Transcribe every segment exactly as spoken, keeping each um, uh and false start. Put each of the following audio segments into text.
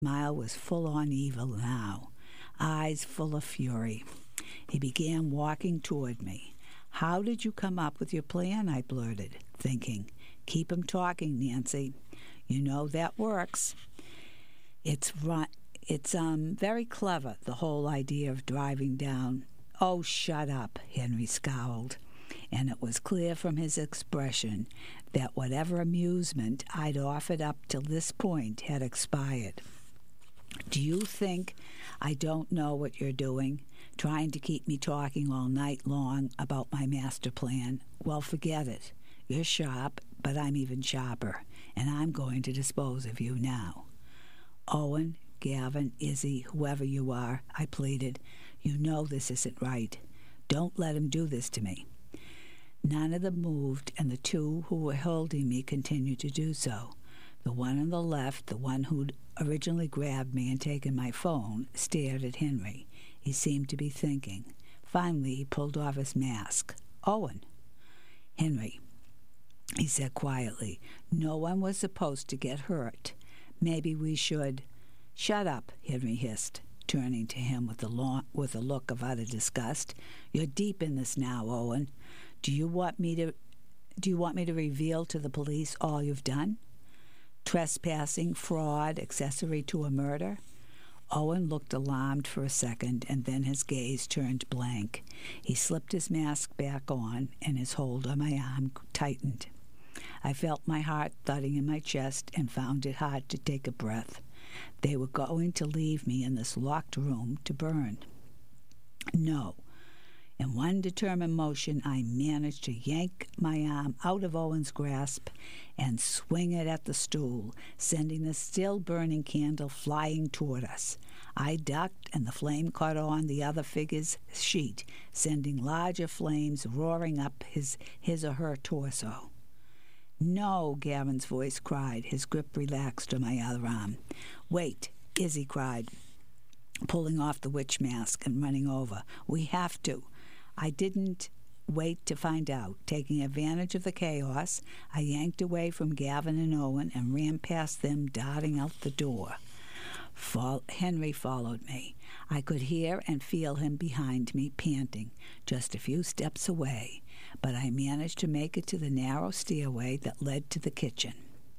Smile was full on evil now, eyes full of fury. He began walking toward me. "How did you come up with your plan?" I blurted, thinking. "Keep him talking, Nancy. You know that works." It's ru- it's um very clever, the whole idea of driving down. "Oh, shut up," Henry scowled, and it was clear from his expression that whatever amusement I'd offered up till this point had expired. "Do you think I don't know what you're doing? Trying to keep me talking all night long about my master plan? Well, forget it. You're sharp, but I'm even sharper, and I'm going to dispose of you now." "Owen, Gavin, Izzy, whoever you are," I pleaded, "you know this isn't right. Don't let him do this to me." None of them moved, and the two who were holding me continued to do so. The one on the left, the one who'd originally grabbed me and taken my phone, stared at Henry. He seemed to be thinking. Finally, he pulled off his mask. "Owen." "Henry," he said quietly, "no one was supposed to get hurt. Maybe we should—" "Shut up," Henry hissed, turning to him with a, long, with a look of utter disgust. "You're deep in this now, Owen. Do you want me to do you want me to reveal to the police all you've done? Trespassing, fraud, accessory to a murder?" Owen looked alarmed for a second, and then his gaze turned blank. He slipped his mask back on, and his hold on my arm tightened. I felt my heart thudding in my chest and found it hard to take a breath. They were going to leave me in this locked room to burn. No. In one determined motion, I managed to yank my arm out of Owen's grasp and swing it at the stool, sending the still-burning candle flying toward us. I ducked, and the flame caught on the other figure's sheet, sending larger flames roaring up his, his or her torso. "No," Gavin's voice cried, his grip relaxed on my other arm. "Wait," Izzy cried, pulling off the witch mask and running over. "We have to." I didn't wait to find out. Taking advantage of the chaos, I yanked away from Gavin and Owen and ran past them, darting out the door. Fol- Henry followed me. I could hear and feel him behind me, panting, just a few steps away, but I managed to make it to the narrow stairway that led to the kitchen.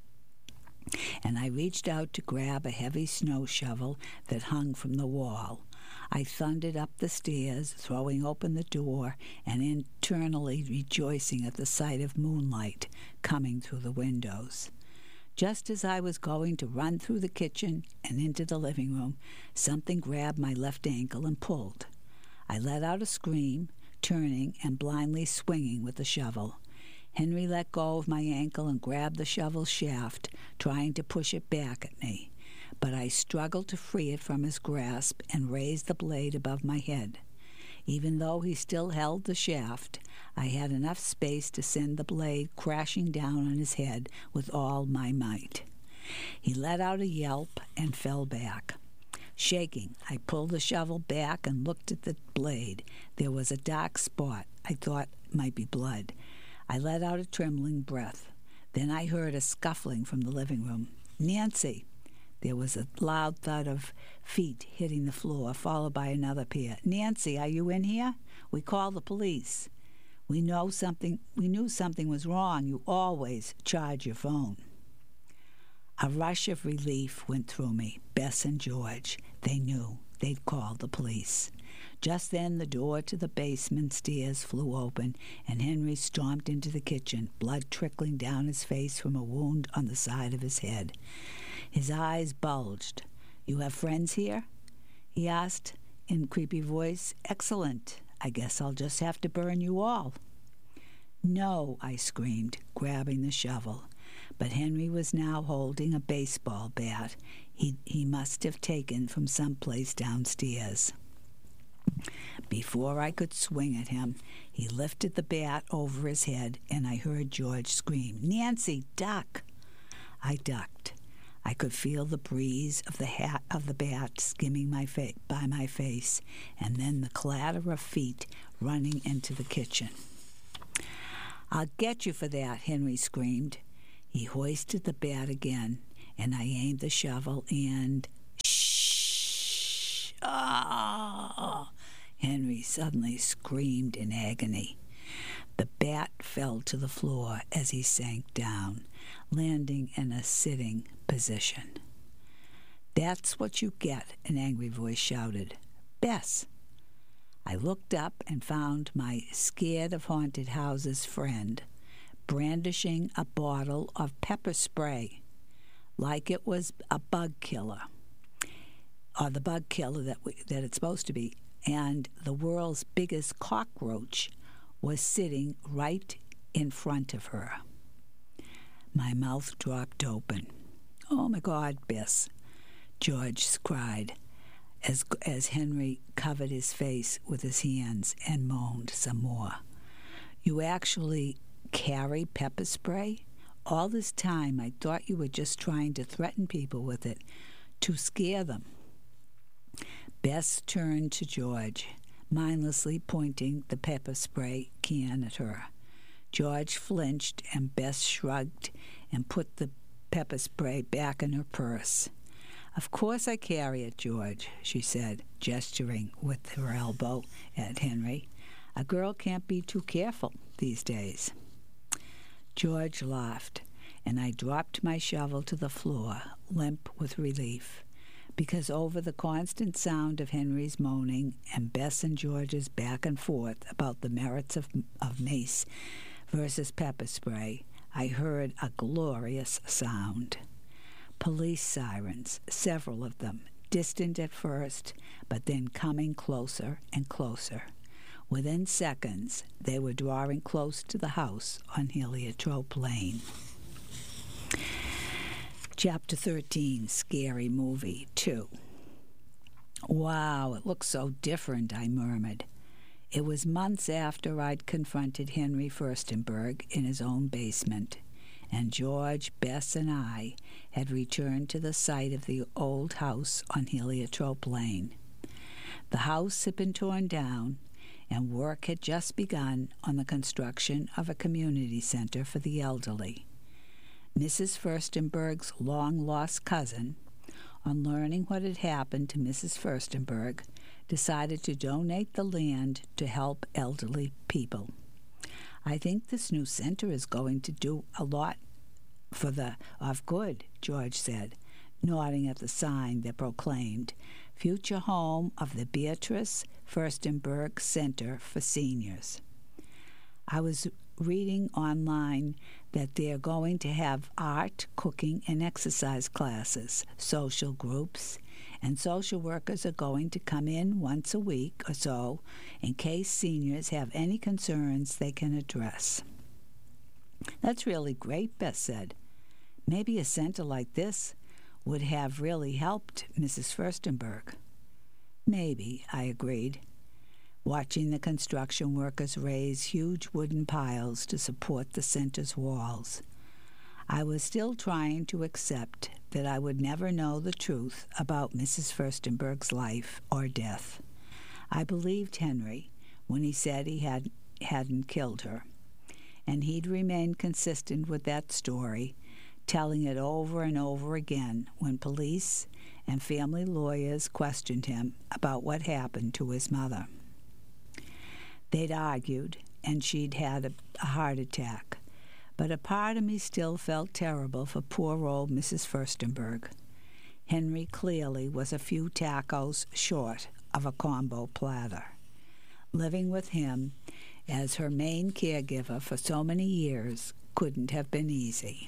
And I reached out to grab a heavy snow shovel that hung from the wall. I thundered up the stairs, throwing open the door, and internally rejoicing at the sight of moonlight coming through the windows. Just as I was going to run through the kitchen and into the living room, something grabbed my left ankle and pulled. I let out a scream, turning and blindly swinging with the shovel. Henry let go of my ankle and grabbed the shovel shaft, trying to push it back at me. But I struggled to free it from his grasp and raised the blade above my head. Even though he still held the shaft, I had enough space to send the blade crashing down on his head with all my might. He let out a yelp and fell back. Shaking, I pulled the shovel back and looked at the blade. There was a dark spot I thought might be blood. I let out a trembling breath. Then I heard a scuffling from the living room. "Nancy!" There was a loud thud of feet hitting the floor, followed by another pair. "Nancy, are you in here? We called the police. We know something. We knew something was wrong. You always charge your phone." A rush of relief went through me. Bess and George. They knew. They'd called the police. Just then the door to the basement stairs flew open, and Henry stomped into the kitchen, blood trickling down his face from a wound on the side of his head. His eyes bulged. "You have friends here?" he asked in a creepy voice. "Excellent. I guess I'll just have to burn you all." "No," I screamed, grabbing the shovel. But Henry was now holding a baseball bat he, he must have taken from someplace downstairs. Before I could swing at him, he lifted the bat over his head, and I heard George scream, "Nancy, duck!" I ducked. I could feel the breeze of the hat of the bat skimming my fa- by my face, and then the clatter of feet running into the kitchen. "I'll get you for that," Henry screamed. He hoisted the bat again, and I aimed the shovel and suddenly screamed in agony. The bat fell to the floor as he sank down, landing in a sitting position. "That's what you get," an angry voice shouted. "Bess!" I looked up and found my scared of haunted houses friend brandishing a bottle of pepper spray like it was a bug killer, or the bug killer that, we, that it's supposed to be, and the world's biggest cockroach was sitting right in front of her. My mouth dropped open. "Oh, my God, Bess," George cried, as, as Henry covered his face with his hands and moaned some more. "You actually carry pepper spray? All this time I thought you were just trying to threaten people with it, to scare them." Bess turned to George, mindlessly pointing the pepper spray can at her. George flinched, and Bess shrugged and put the pepper spray back in her purse. "Of course I carry it, George," she said, gesturing with her elbow at Henry. "A girl can't be too careful these days." George laughed, and I dropped my shovel to the floor, limp with relief, because over the constant sound of Henry's moaning and Bess and George's back and forth about the merits of, of mace versus pepper spray, I heard a glorious sound. Police sirens, several of them, distant at first, but then coming closer and closer. Within seconds, they were drawing close to the house on Heliotrope Lane. Chapter thirteen, Scary Movie two. "Wow, it looks so different," I murmured. It was months after I'd confronted Henry Furstenberg in his own basement, and George, Bess, and I had returned to the site of the old house on Heliotrope Lane. The house had been torn down, and work had just begun on the construction of a community center for the elderly. Missus Furstenberg's long-lost cousin, on learning what had happened to Missus Furstenberg, decided to donate the land to help elderly people. "I think this new center is going to do a lot for the of good," George said, nodding at the sign that proclaimed, "Future Home of the Beatrice Furstenberg Center for Seniors." I was reading online that they're going to have art, cooking, and exercise classes, social groups, and social workers are going to come in once a week or so in case seniors have any concerns they can address. "That's really great," Bess said. "Maybe a center like this would have really helped Missus Furstenberg." "Maybe," I agreed, watching the construction workers raise huge wooden piles to support the center's walls. I was still trying to accept that I would never know the truth about Missus Furstenberg's life or death. I believed Henry when he said he had, hadn't killed her, and he'd remained consistent with that story, telling it over and over again when police and family lawyers questioned him about what happened to his mother. They'd argued, and she'd had a, a heart attack, but a part of me still felt terrible for poor old Missus Furstenberg. Henry clearly was a few tacos short of a combo platter. Living with him as her main caregiver for so many years couldn't have been easy.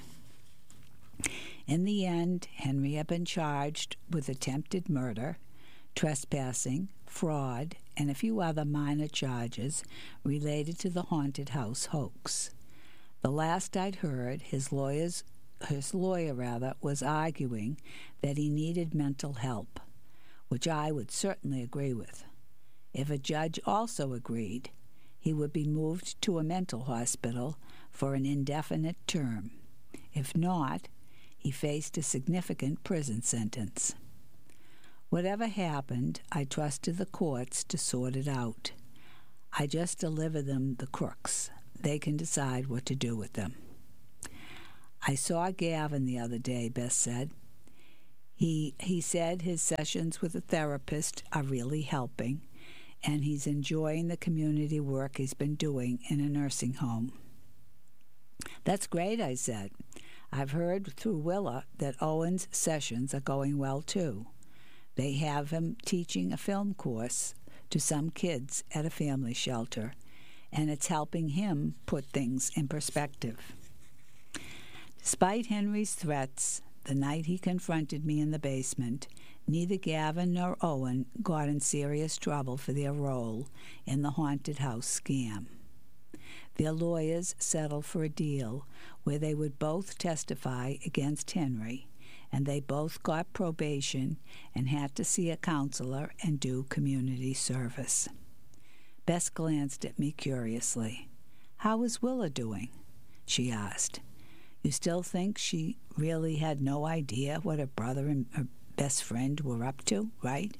In the end, Henry had been charged with attempted murder, trespassing, fraud, and a few other minor charges related to the haunted house hoax. The last I'd heard, his lawyers, his lawyer rather, was arguing that he needed mental help, which I would certainly agree with. If a judge also agreed, he would be moved to a mental hospital for an indefinite term. If not, he faced a significant prison sentence. Whatever happened, I trusted the courts to sort it out. I just deliver them the crooks. They can decide what to do with them. "I saw Gavin the other day," Bess said. He, he said his sessions with a therapist are really helping, and he's enjoying the community work he's been doing in a nursing home. That's great, I said. I've heard through Willa that Owen's sessions are going well, too. They have him teaching a film course to some kids at a family shelter, and it's helping him put things in perspective. Despite Henry's threats, the night he confronted me in the basement, neither Gavin nor Owen got in serious trouble for their role in the haunted house scam. Their lawyers settled for a deal where they would both testify against Henry, and they both got probation and had to see a counselor and do community service. Bess glanced at me curiously. "How is Willa doing?" she asked. "You still think she really had no idea what her brother and her best friend were up to, right?"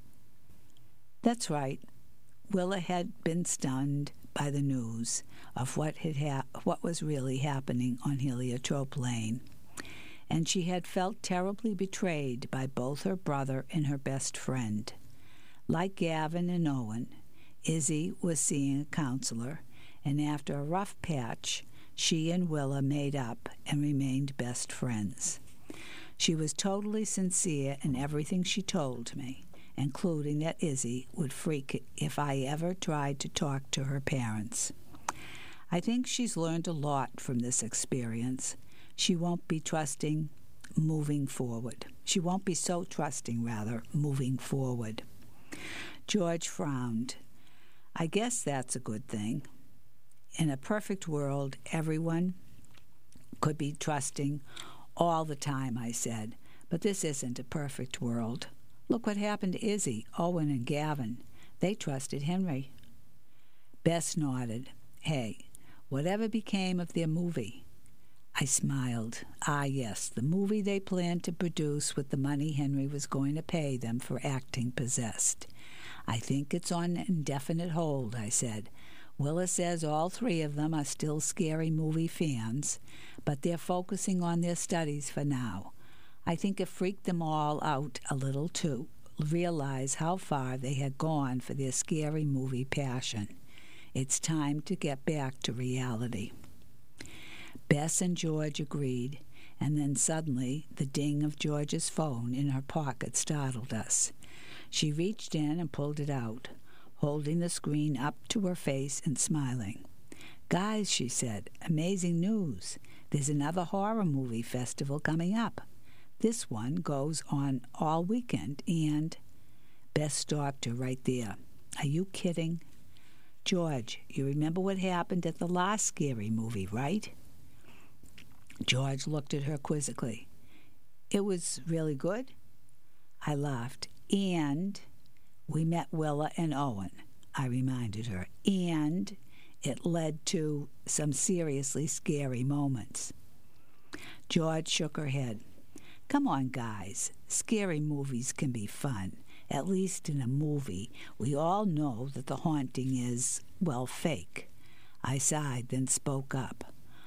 "That's right." Willa had been stunned by the news of what had ha- what was really happening on Heliotrope Lane, and she had felt terribly betrayed by both her brother and her best friend. Like Gavin and Owen, Izzy was seeing a counselor, and after a rough patch, she and Willa made up and remained best friends. She was totally sincere in everything she told me, including that Izzy would freak if I ever tried to talk to her parents. I think she's learned a lot from this experience. She won't be trusting moving forward. She won't be so trusting, rather, moving forward. George frowned. "I guess that's a good thing. In a perfect world, everyone could be trusting all the time," I said. "But this isn't a perfect world. Look what happened to Izzy, Owen, and Gavin. They trusted Henry." Bess nodded. "Hey, whatever became of their movie?" I smiled. "Ah, yes, the movie they planned to produce with the money Henry was going to pay them for acting possessed. I think it's on indefinite hold," I said. "Willa says all three of them are still scary movie fans, but they're focusing on their studies for now. I think it freaked them all out a little, too, realize how far they had gone for their scary movie passion. It's time to get back to reality." Bess and George agreed, and then suddenly the ding of George's phone in her pocket startled us. She reached in and pulled it out, holding the screen up to her face and smiling. "Guys," she said, "amazing news. There's another horror movie festival coming up. This one goes on all weekend, and—" Bess stopped her right there. "Are you kidding? George, you remember what happened at the last scary movie, right?" George looked at her quizzically. "It was really good?" I laughed. "And we met Willa and Owen," I reminded her. "And it led to some seriously scary moments." George shook her head. "Come on, guys. Scary movies can be fun. At least in a movie, we all know that the haunting is, well, fake." I sighed, then spoke up.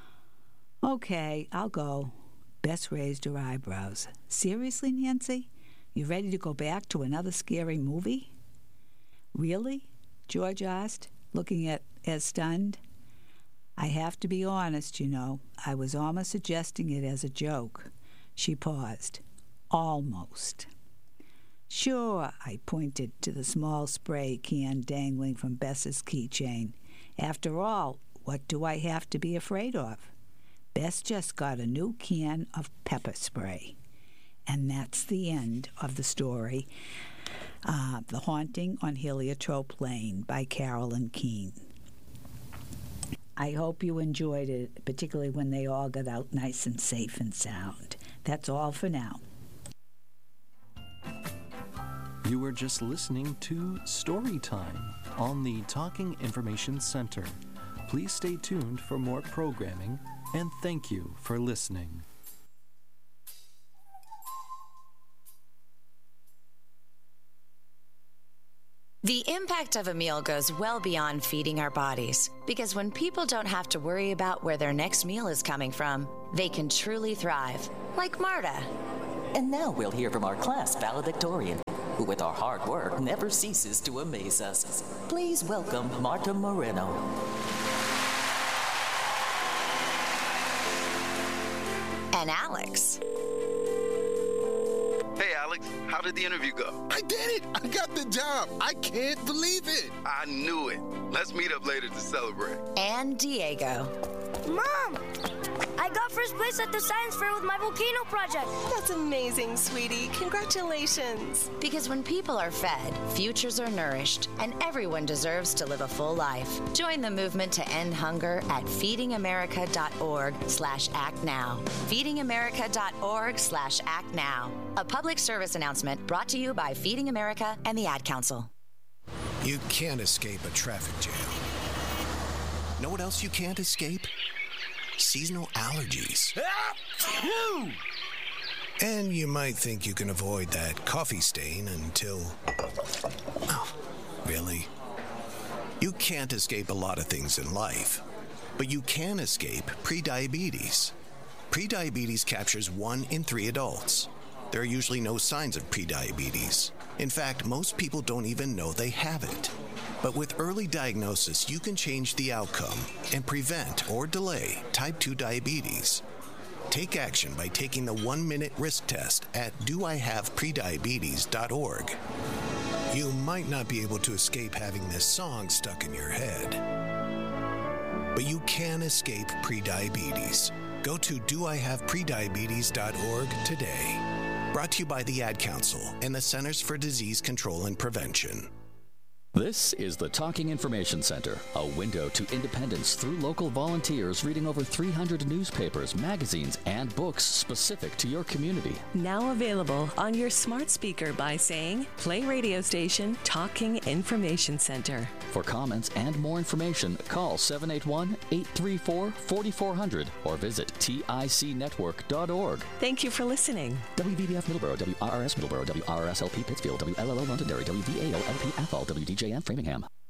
"Okay, I'll go." Bess raised her eyebrows. "Seriously, Nancy? You ready to go back to another scary movie?" "Really?" George asked, looking at as stunned. "I have to be honest, you know. I was almost suggesting it as a joke." She paused. "Almost." "Sure," I pointed to the small spray can dangling from Bess's keychain. "After all, what do I have to be afraid of? Bess just got a new can of pepper spray." And that's the end of the story, uh, The Haunting on Heliotrope Lane by Carolyn Keene. I hope you enjoyed it, particularly when they all got out nice and safe and sound. That's all for now. You were just listening to Storytime on the Talking Information Center. Please stay tuned for more programming, and thank you for listening. The impact of a meal goes well beyond feeding our bodies, because when people don't have to worry about where their next meal is coming from, they can truly thrive, like Marta. And now we'll hear from our class valedictorian. who with our hard work never ceases to amaze us. Please welcome Marta Moreno. And Alex. Hey, Alex, how did the interview go? I did it! I got the job! I can't believe it! I knew it. Let's meet up later to celebrate. And Diego. Mom! I got first place at the science fair with my volcano project. That's amazing, sweetie. Congratulations. Because when people are fed, futures are nourished, and everyone deserves to live a full life. Join the movement to end hunger at feedingamerica.org slash act now. feedingamerica.org slash act now. A public service announcement brought to you by Feeding America and the Ad Council. You can't escape a traffic jam. Know what else you can't escape? Seasonal allergies. And you might think you can avoid that coffee stain until... Oh, really? You can't escape a lot of things in life, but you can escape prediabetes. Prediabetes captures one in three adults. There are usually no signs of prediabetes. In fact, most people don't even know they have it. But with early diagnosis, you can change the outcome and prevent or delay type two diabetes. Take action by taking the one-minute risk test at do I have prediabetes dot org. You might not be able to escape having this song stuck in your head, but you can escape prediabetes. Go to do I have prediabetes dot org today. Brought to you by the Ad Council and the Centers for Disease Control and Prevention. This is the Talking Information Center, a window to independence through local volunteers reading over three hundred newspapers, magazines, and books specific to your community. Now available on your smart speaker by saying, play radio station Talking Information Center. For comments and more information, call seven eight one, eight three four, four four zero zero or visit tic network dot org. Thank you for listening. W V B F Middleborough, W R R S Middleborough, W R R S L P Pittsfield, W L L O Londonderry, W V A O L P Athol, W D J N Framingham.